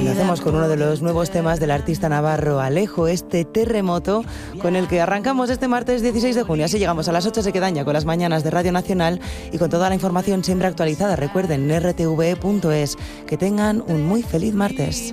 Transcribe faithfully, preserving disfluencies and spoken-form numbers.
lo hacemos con uno de los nuevos temas del artista navarro Alejo, este Terremoto, con el que arrancamos este martes dieciséis de junio. Así llegamos a las ocho, se quedan ya con las mañanas de Radio Nacional y con toda la información siempre actualizada. Recuerden, r t v punto es. Que tengan un muy feliz martes.